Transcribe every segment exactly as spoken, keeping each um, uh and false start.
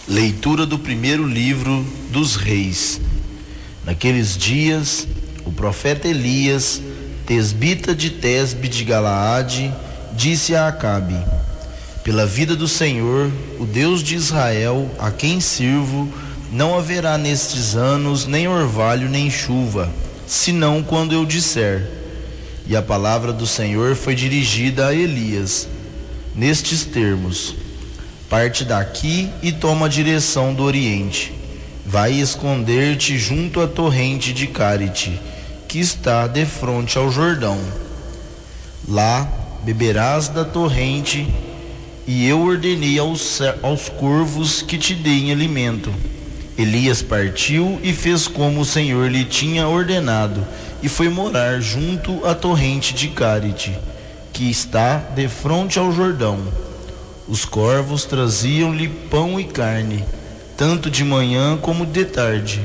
Leitura do primeiro livro dos Reis. Naqueles dias, o profeta Elias, tesbita de Tesbe de Galaade, disse a Acabe: pela vida do Senhor, o Deus de Israel, a quem sirvo, não haverá nestes anos nem orvalho nem chuva, senão quando eu disser. E a palavra do Senhor foi dirigida a Elias, nestes termos: parte daqui e toma a direção do oriente. Vai esconder-te junto à torrente de Carite, que está defronte ao Jordão. Lá beberás da torrente, e eu ordenei aos, aos corvos que te deem alimento. Elias partiu e fez como o Senhor lhe tinha ordenado, e foi morar junto à torrente de Carite, que está defronte ao Jordão. Os corvos traziam-lhe pão e carne, tanto de manhã como de tarde,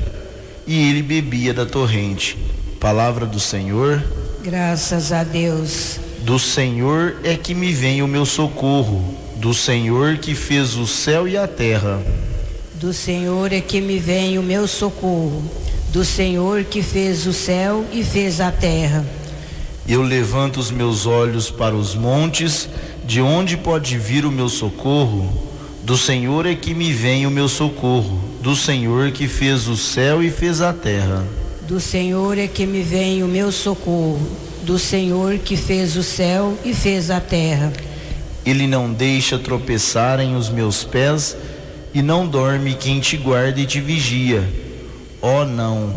e ele bebia da torrente. Palavra do Senhor. Graças a Deus. Do Senhor é que me vem o meu socorro, do Senhor que fez o céu e a terra. Do Senhor é que me vem o meu socorro, do Senhor que fez o céu e fez a terra. Eu levanto os meus olhos para os montes, de onde pode vir o meu socorro? Do Senhor é que me vem o meu socorro, do Senhor que fez o céu e fez a terra. Do Senhor é que me vem o meu socorro, do Senhor que fez o céu e fez a terra. Ele não deixa tropeçarem os meus pés, e não dorme quem te guarda e te vigia. Ó, não,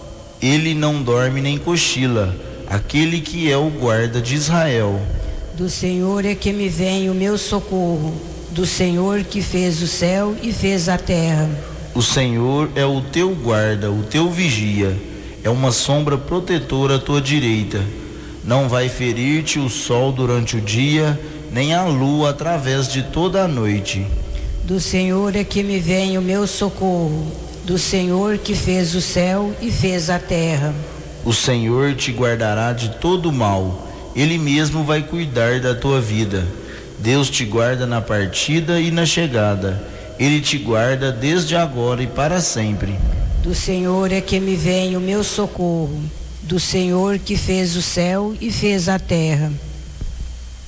ele não dorme nem cochila, aquele que é o guarda de Israel. Do Senhor é que me vem o meu socorro, do Senhor que fez o céu e fez a terra. O Senhor é o teu guarda, o teu vigia, é uma sombra protetora à tua direita. Não vai ferir-te o sol durante o dia, nem a lua através de toda a noite. Do Senhor é que me vem o meu socorro, do Senhor que fez o céu e fez a terra. O Senhor te guardará de todo mal, Ele mesmo vai cuidar da tua vida. Deus te guarda na partida e na chegada, Ele te guarda desde agora e para sempre. Do Senhor é que me vem o meu socorro, do Senhor que fez o céu e fez a terra.